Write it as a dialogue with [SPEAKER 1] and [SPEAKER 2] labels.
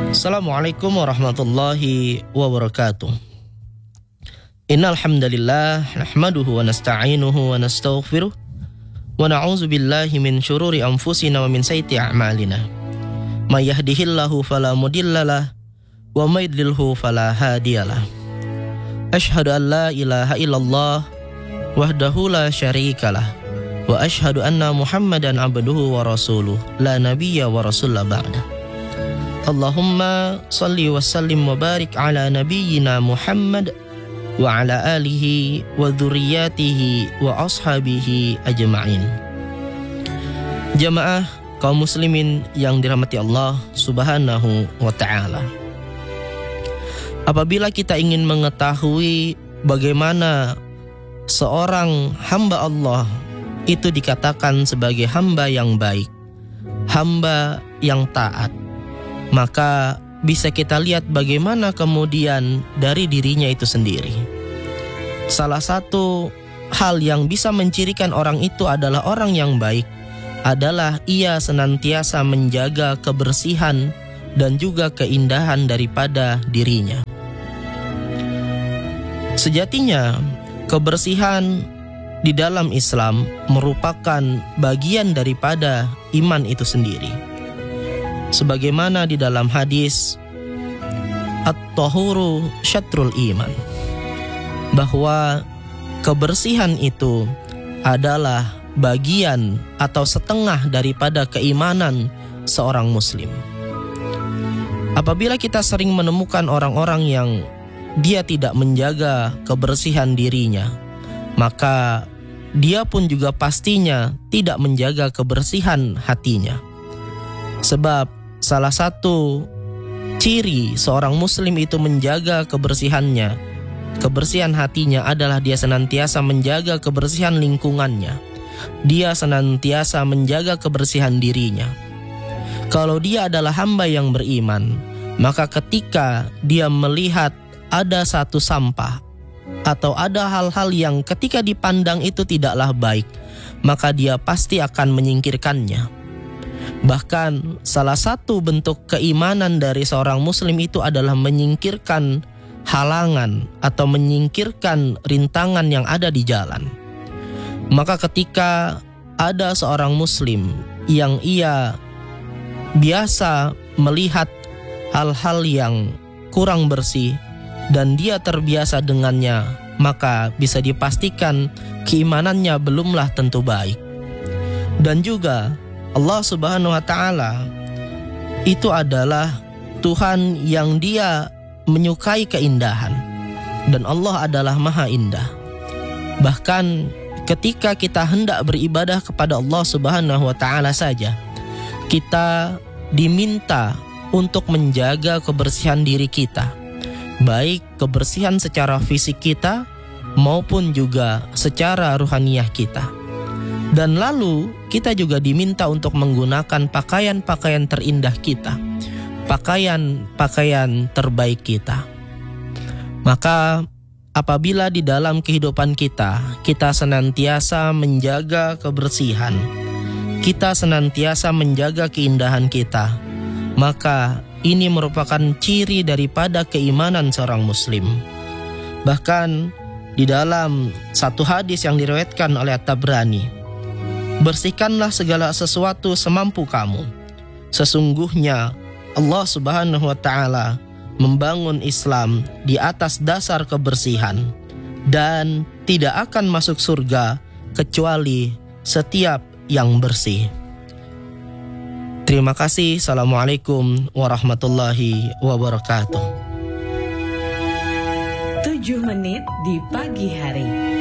[SPEAKER 1] Assalamualaikum warahmatullahi wabarakatuh. Innal hamdalillah nahmaduhu wa nasta'inuhu wa nastaghfiruh wa na'udzu billahi min syururi anfusina wa min sayyiati a'malina. May yahdihillahu fala mudhillalah wa may yudlilhu fala hadiyalah. Asyhadu an la ilaha illallah wahdahu la syarikalah wa asyhadu anna Muhammadan abduhu wa rasuluh la nabiyya wa rasulla ba'da. Allahumma salli wa sallim wa barik ala nabiyyina Muhammad wa ala alihi wa dzurriyyatihi wa ashabihi ajma'in. Jamaah kaum muslimin yang dirahmati Allah Subhanahu wa ta'ala. Apabila kita ingin mengetahui bagaimana seorang hamba Allah itu dikatakan sebagai hamba yang baik, hamba yang taat, maka bisa kita lihat bagaimana kemudian dari dirinya itu sendiri. Salah satu hal yang bisa mencirikan orang itu adalah orang yang baik adalah ia senantiasa menjaga kebersihan dan juga keindahan daripada dirinya. Sejatinya kebersihan di dalam Islam merupakan bagian daripada iman itu sendiri. Sebagaimana di dalam hadis At-tahuru syatrul iman, bahwa kebersihan itu adalah bagian atau setengah daripada keimanan seorang muslim. Apabila kita sering menemukan orang-orang yang dia tidak menjaga kebersihan dirinya, maka dia pun juga pastinya tidak menjaga kebersihan hatinya. Sebab salah satu ciri seorang muslim itu menjaga kebersihannya, kebersihan hatinya adalah dia senantiasa menjaga kebersihan lingkungannya. Dia senantiasa menjaga kebersihan dirinya. Kalau dia adalah hamba yang beriman, maka ketika dia melihat ada satu sampah atau ada hal-hal yang ketika dipandang itu tidaklah baik, maka dia pasti akan menyingkirkannya. Bahkan salah satu bentuk keimanan dari seorang muslim itu adalah menyingkirkan halangan atau menyingkirkan rintangan yang ada di jalan. Maka ketika ada seorang muslim yang ia biasa melihat hal-hal yang kurang bersih dan dia terbiasa dengannya, maka bisa dipastikan keimanannya belumlah tentu baik. Dan juga Allah Subhanahu wa ta'ala itu adalah Tuhan yang dia menyukai keindahan, dan Allah adalah maha indah. Bahkan ketika kita hendak beribadah kepada Allah Subhanahu wa ta'ala saja, kita diminta untuk menjaga kebersihan diri kita, baik kebersihan secara fisik kita maupun juga secara ruhaniyah kita. Dan lalu kita juga diminta untuk menggunakan pakaian-pakaian terindah kita, pakaian-pakaian terbaik kita. Maka apabila di dalam kehidupan kita senantiasa menjaga kebersihan, kita senantiasa menjaga keindahan kita, maka ini merupakan ciri daripada keimanan seorang muslim. Bahkan di dalam satu hadis yang diriwayatkan oleh At-Tabrani, bersihkanlah segala sesuatu semampu kamu. Sesungguhnya Allah Subhanahu wa ta'ala membangun Islam di atas dasar kebersihan, dan tidak akan masuk surga kecuali setiap yang bersih. Terima kasih. Assalamualaikum warahmatullahi wabarakatuh.
[SPEAKER 2] 7 menit di pagi hari.